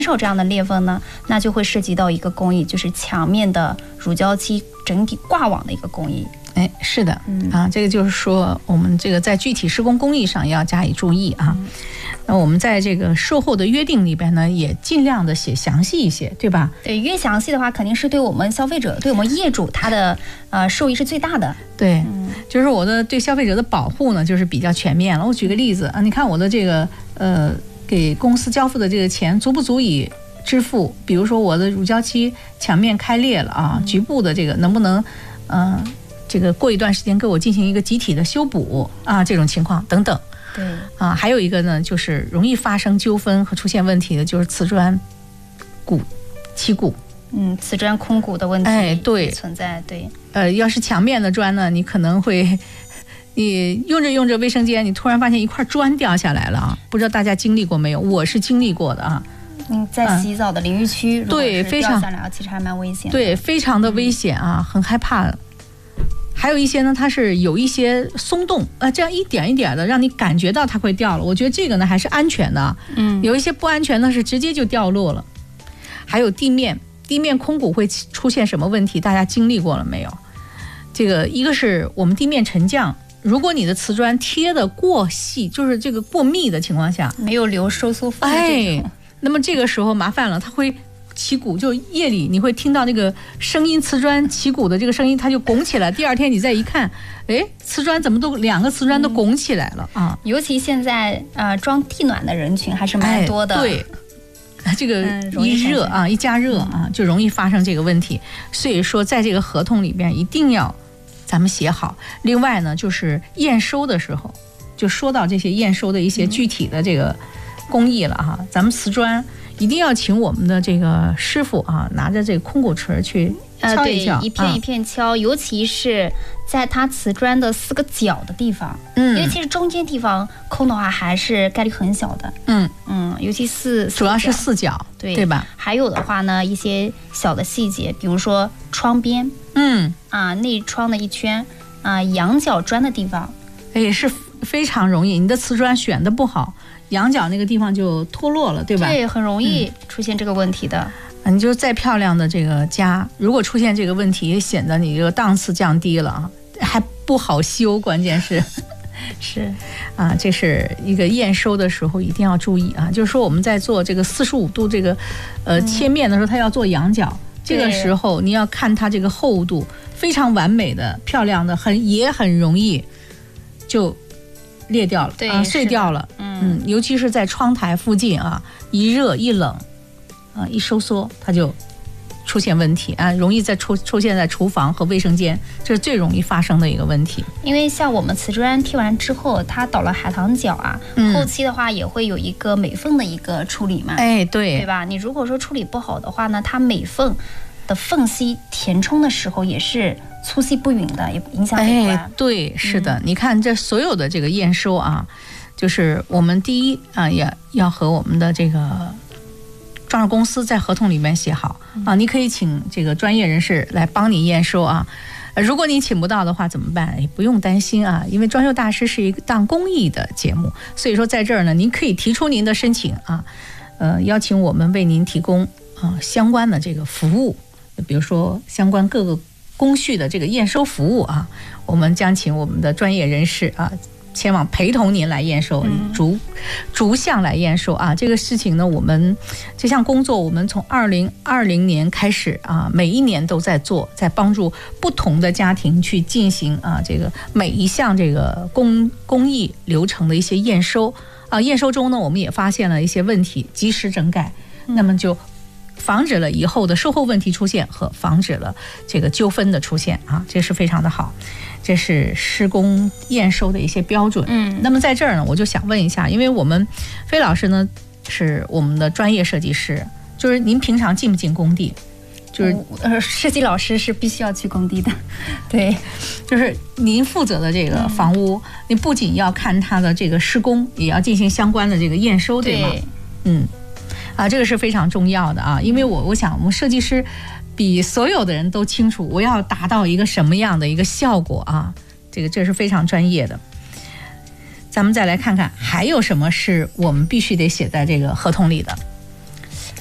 少这样的裂缝呢，那就会涉及到一个工艺，就是墙面的乳胶漆整体挂网的一个工艺。 哎，是的，这个就是说我们这个在具体施工工艺上要加以注意啊。那我们在这个售后的约定里边呢，也尽量的写详细一些，对吧？ 对，越详细的话，肯定是对我们消费者、对我们业主他的受益是最大的。 对，就是我的对消费者的保护呢，就是比较全面了。我举个例子啊，你看我的这个给公司交付的这个钱足不足以支付？比如说我的乳胶漆墙面开裂了啊，局部的这个能不能这个过一段时间给我进行一个集体的修补啊，这种情况等等。 对啊，还有一个呢，就是容易发生纠纷和出现问题的，就是瓷砖漆骨。 瓷砖空骨的问题对存在。对， 要是墙面的砖呢，你可能会你用着卫生间，你突然发现一块砖掉下来了啊！不知道大家经历过没有？我是经历过的啊。 在洗澡的淋浴区， 对，非常掉下来，其实还蛮危险的。 对，非常的危险啊，很害怕。还有一些呢，它是有一些松动，这样一点一点的，让你感觉到它会掉了。我觉得这个呢还是安全的。有一些不安全的是直接就掉落了。还有地面空骨会出现什么问题？大家经历过了没有？这个一个是我们地面沉降，如果你的瓷砖贴的过细，就是这个过密的情况下， 没有留收缩缝， 那么这个时候麻烦了，它会起骨，就夜里你会听到那个声音，瓷砖起骨的这个声音，它就拱起来。第二天你再一看，瓷砖怎么都两个瓷砖都拱起来了啊！ 尤其现在装地暖的人群还是蛮多的。 对，这个一热啊，一加热啊，就容易发生这个问题。所以说，在这个合同里边一定要咱们写好。另外呢，就是验收的时候，就说到这些验收的一些具体的这个工艺了哈。咱们瓷砖一定要请我们的这个师傅啊，拿着这个空骨锤去敲一敲， 对，一片一片敲，尤其是在它瓷砖的4个角的地方，因为其实中间地方空的话还是概率很小的，尤其主要是4角，对吧？ 还有的话呢，一些小的细节，比如说窗边，内窗的一圈，仰角砖的地方， 也是非常容易，你的瓷砖选的不好，仰角那个地方就脱落了，对吧？ 对，很容易出现这个问题的。 你就再漂亮的这个家，如果出现这个问题，显得你这个档次降低了啊，还不好修，关键是是啊，这是一个验收的时候一定要注意啊，就是说我们在做这个45度这个切面的时候，它要做仰角，这个时候你要看它这个厚度非常完美的、漂亮的，也很容易就裂掉了， 对， 碎掉了，尤其是在窗台附近啊，一热一冷。一收缩它就出现问题啊，容易出现在厨房和卫生间，这是最容易发生的一个问题。 因为像我们瓷砖贴完之后，它倒了海棠角啊，后期的话也会有一个美缝的一个处理嘛，对吧？你如果说处理不好的话呢，它美缝的缝隙填充的时候也是粗细不匀的，也影响美观。 对，是的，你看这所有的这个验收啊，就是我们第一啊，也要和我们的这个装饰公司在合同里面写好啊，你可以请这个专业人士来帮你验收啊。如果你请不到的话怎么办？不用担心啊，因为装修大师是一档公益的节目，所以说在这儿呢，您可以提出您的申请啊，邀请我们为您提供相关的这个服务，比如说相关各个工序的这个验收服务啊，我们将请我们的专业人士啊前往陪同您来验收，逐项来验收啊。这个事情呢，我们这项工作我们从2020年开始啊，每一年都在做，在帮助不同的家庭去进行这个每一项这个工艺流程的一些验收啊。验收中呢，我们也发现了一些问题，及时整改，那么就防止了以后的售后问题出现和防止了这个纠纷的出现啊，这是非常的好。这是施工验收的一些标准。那么在这儿呢，我就想问一下，因为我们飞老师呢是我们的专业设计师，就是您平常进不进工地？就是设计老师是必须要去工地的，对， 就是您负责的这个房屋，你不仅要看它的这个施工，也要进行相关的这个验收，对吗？这个是非常重要的啊，因为我想我们设计师比所有的人都清楚，我要达到一个什么样的一个效果啊，这是非常专业的。咱们再来看看还有什么是我们必须得写在这个合同里的。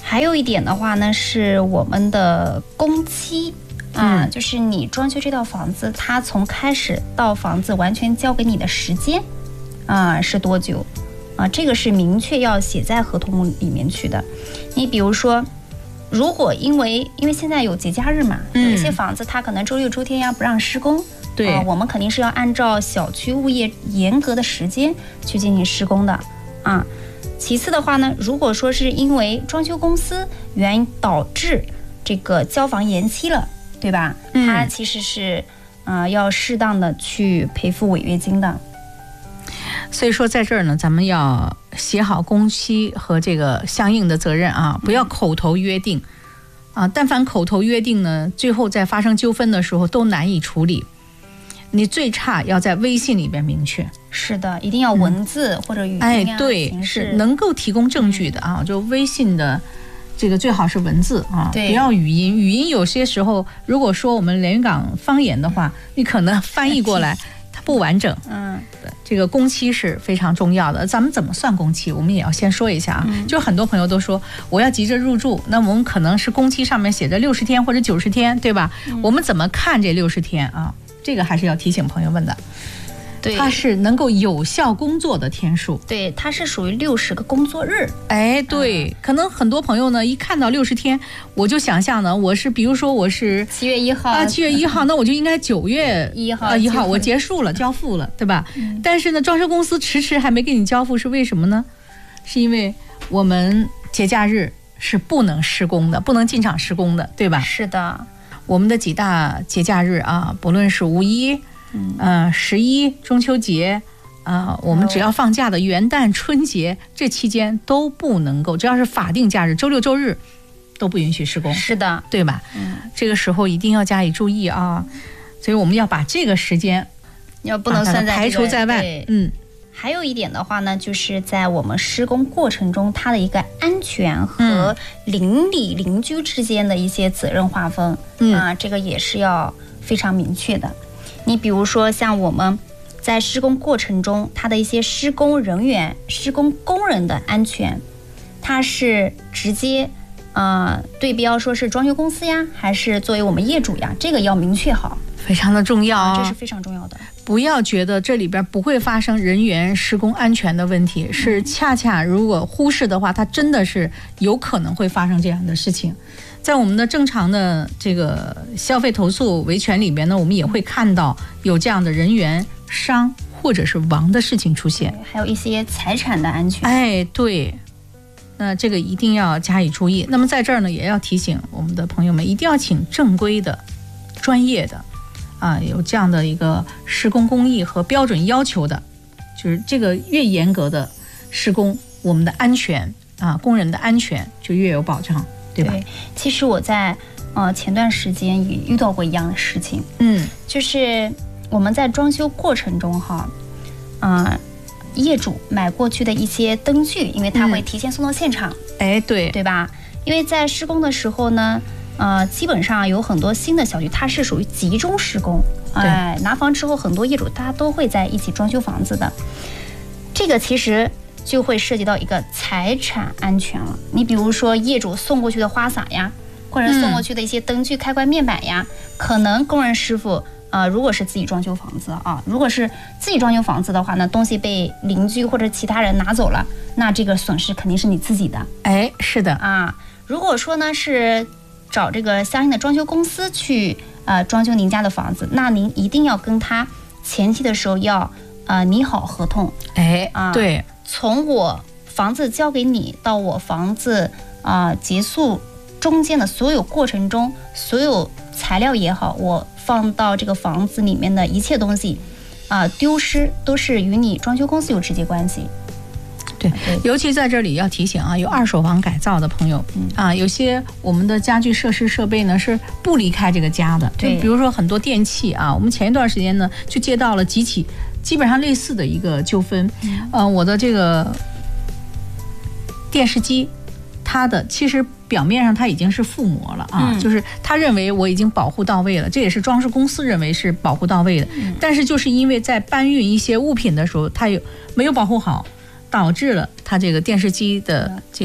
还有一点的话呢，是我们的工期啊，就是你装修这套房子，它从开始到房子完全交给你的时间啊是多久啊？这个是明确要写在合同里面去的。你比如说，如果因为现在有节假日嘛，有一些房子它可能周六周天呀不让施工， 对， 我们肯定是要按照小区物业严格的时间去进行施工的啊。其次的话呢，如果说是因为装修公司原因导致这个交房延期了，对吧？它其实是要适当的去赔付违约金的。 所以说在这儿呢，咱们要写好工期和这个相应的责任啊，不要口头约定啊。但凡口头约定呢，最后在发生纠纷的时候都难以处理。你最差要在微信里边明确。 是的，一定要文字或者语音对，是能够提供证据的啊。就微信的这个最好是文字啊，不要语音。语音有些时候，如果说我们连云港方言的话，你可能翻译过来它不完整。这个工期是非常重要的。咱们怎么算工期？我们也要先说一下啊。就很多朋友都说我要急着入住，那我们可能是工期上面写着60天或者90天，对吧？我们怎么看这60天啊？这个还是要提醒朋友们的。对，它是能够有效工作的天数。对， 它是属于60个工作日。 对，可能很多朋友呢，一看到60天，我就想象呢，比如说我是 7月1号 7月1号，那我就应该9月1号我结束了，交付了，对吧？但是呢，装修公司迟迟还没给你交付，是为什么呢？是因为我们节假日是不能施工的，不能进场施工的，对吧？ 是的， 我们的几大节假日啊，不论是五一、11、中秋节我们只要放假的元旦、春节这期间都不能够，只要是法定假日，周六周日都不允许施工。 是的， 对吧？这个时候一定要加以注意啊。所以我们要把这个时间不能算在排除在外。 还有一点的话呢，就是在我们施工过程中，它的一个安全和邻里邻居之间的一些责任划分这个也是要非常明确的。你比如说像我们在施工过程中，它的一些施工人员、施工工人的安全，它是直接对标说是装修公司呀，还是作为我们业主呀，这个要明确好， 非常的重要这是非常重要的。 不要觉得这里边不会发生人员施工安全的问题，是恰恰如果忽视的话，它真的是有可能会发生这样的事情。在我们的正常的这个消费投诉维权里边呢，我们也会看到有这样的人员伤或者是亡的事情出现， 还有一些财产的安全。 对，那这个一定要加以注意。那么在这儿呢，也要提醒我们的朋友们，一定要请正规的、专业的有这样的一个施工工艺和标准要求的，就是这个越严格的施工，我们的安全工人的安全就越有保障，对吧？ 对，其实我在前段时间也遇到过一样的事情，就是我们在装修过程中业主买过去的一些灯具，因为他会提前送到现场，对吧？因为在施工的时候呢，基本上有很多新的小区，它是属于集中施工，拿房之后很多业主他都会在一起装修房子的，这个其实就会涉及到一个财产安全了。你比如说业主送过去的花洒呀，或者送过去的一些灯具、开关面板呀，可能工人师傅如果是自己装修房子如果是自己装修房子的话呢，东西被邻居或者其他人拿走了，那这个损失肯定是你自己的。 是的如果说呢是找这个相应的装修公司去装修您家的房子，那您一定要跟他前期的时候要拟好合同。 对， 从我房子交给你到我房子结束中间的所有过程中，所有材料也好，我放到这个房子里面的一切东西丢失都是与你装修公司有直接关系。 对，尤其在这里要提醒有二手房改造的朋友有些我们的家具设施设备呢是不离开这个家的，就比如说很多电器我们前一段时间呢就接到了几起基本上类似的一个纠纷。我的这个电视机，它的其实表面上它已经是覆膜了就是他认为我已经保护到位了，这也是装饰公司认为是保护到位的，但是就是因为在搬运一些物品的时候，它没有保护好，导致了它这个电视机的这个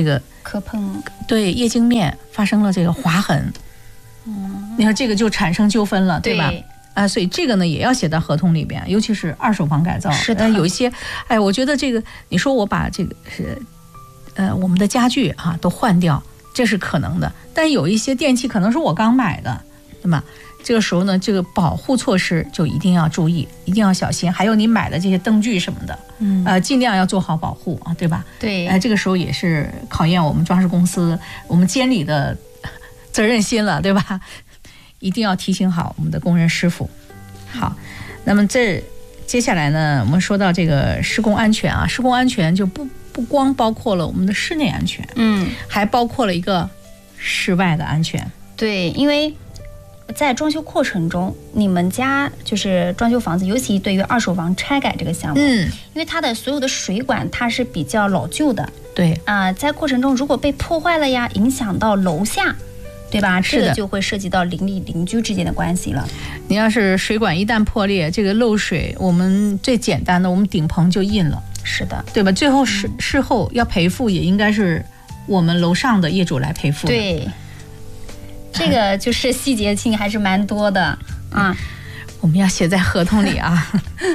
磕碰， 对，液晶面发生了这个划痕，你看这个就产生纠纷了，对吧？所以这个呢也要写到合同里边，尤其是二手房改造。 是的， 有一些，我觉得这个你说我把这个是，我们的家具啊都换掉，这是可能的。但有一些电器可能是我刚买的，对吧？这个时候呢，这个保护措施就一定要注意，一定要小心。还有你买的这些灯具什么的，尽量要做好保护啊，对吧？ 对， 这个时候也是考验我们装饰公司、我们监理的责任心了，对吧？一定要提醒好我们的工人师傅。好，那么接下来呢，我们说到这个施工安全啊，施工安全就不光包括了我们的室内安全，还包括了一个室外的安全。 对，因为在装修过程中，你们家就是装修房子，尤其对于二手房拆改这个项目，因为它的所有的水管它是比较老旧的， 对在过程中如果被破坏了呀，影响到楼下，对吧？这个就会涉及到邻居之间的关系了。 你要是水管一旦破裂，这个漏水，我们最简单的，我们顶棚就印了， 是的， 对吧？最后事后要赔付，也应该是我们楼上的业主来赔付。 对。这个就是细节性还是蛮多的啊， 我们要写在合同里啊。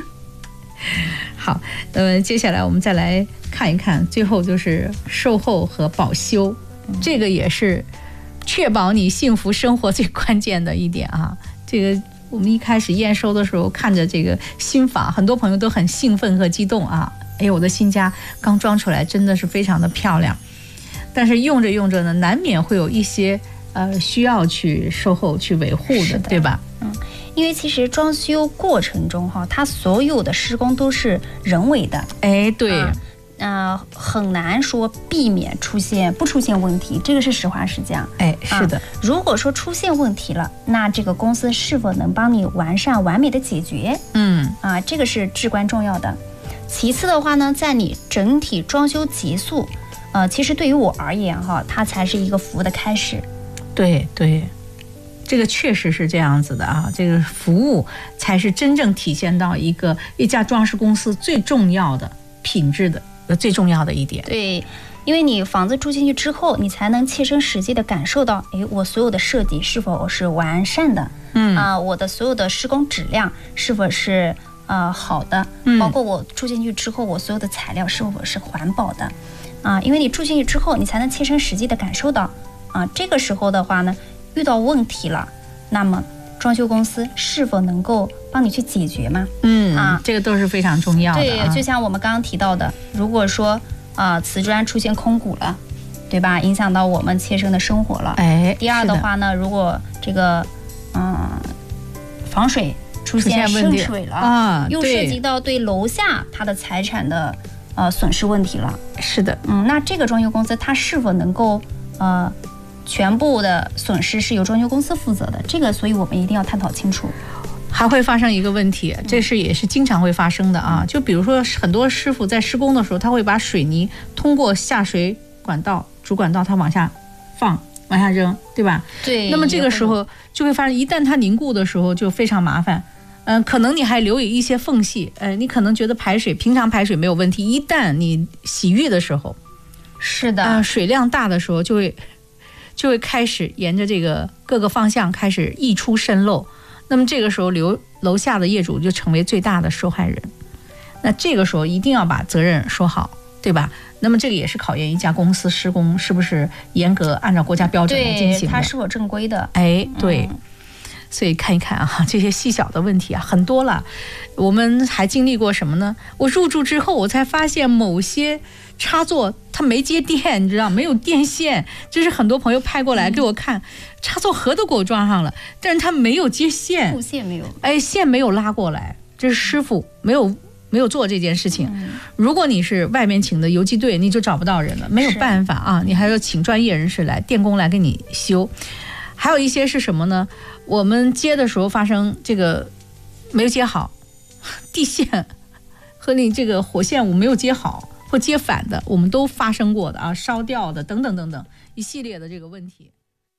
好，接下来我们再来看一看，最后就是售后和保修，这个也是确保你幸福生活最关键的一点啊。这个我们一开始验收的时候，看着这个新房，很多朋友都很兴奋和激动啊。我的新家刚装出来，真的是非常的漂亮。但是用着用着呢，难免会有一些需要去售后去维护的，对吧？ 因为其实装修过程中它所有的施工都是人为的， 对， 很难说避免不出现问题，这个是实话实讲。 是的。 如果说出现问题了，那这个公司是否能帮你完美的解决？这个是至关重要的。其次的话呢，在你整体装修结束，其实对于我而言它才是一个服务的开始。 对，这个确实是这样子的啊，这个服务才是真正体现到一家装饰公司最重要的品质的最重要的一点。 对，因为你房子住进去之后，你才能切身实际的感受到，我所有的设计是否是完善的，我的所有的施工质量是否是好的，包括我住进去之后，我所有的材料是否是环保的，因为你住进去之后，你才能切身实际的感受到。这个时候的话呢，遇到问题了，那么装修公司是否能够帮你去解决吗？ 这个都是非常重要的。 对，就像我们刚刚提到的，如果说瓷砖出现空鼓了，对吧？影响到我们切身的生活了。第二的话呢，如果这个防水出现渗水了，又涉及到对楼下它的财产的损失问题了。 是的， 那这个装修公司它是否能够全部的损失是由装修公司负责的，这个所以我们一定要探讨清楚。 还会发生一个问题，这是也是经常会发生的啊，就比如说很多师傅在施工的时候，他会把水泥通过下水管道、主管道它往下放、往下扔，对吧？ 对。 那么这个时候就会发生，一旦它凝固的时候就非常麻烦。可能你还留有一些缝隙，你可能觉得平常排水没有问题，一旦你洗浴的时候， 是的， 水量大的时候就会开始沿着这个各个方向开始溢出渗漏，那么这个时候楼下的业主就成为最大的受害人。那这个时候一定要把责任说好，对吧？那么这个也是考验一家公司施工是不是严格按照国家标准来进行的， 它是否正规的。 对。所以看一看啊，这些细小的问题啊很多了。我们还经历过什么呢？我入住之后，我才发现某些插座它没接电，你知道没有电线，这是很多朋友拍过来给我看，插座盒都给我装上了，但是它没有接线， 布线没有， 线没有拉过来，这是师傅没有做这件事情。如果你是外面请的游击队，你就找不到人了，没有办法啊，你还要请专业人士来，电工来给你修。还有一些是什么呢？我们接的时候发生这个没有接好，地线和你这个火线我没有接好或接反的，我们都发生过的啊，烧掉的等等等等一系列的这个问题。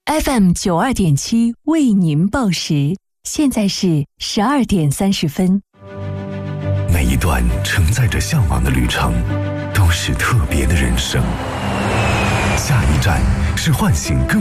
FM 92.7为您报时，现在是12点30分。 每一段承载着向往的旅程都是特别的人生， 下一站是唤醒更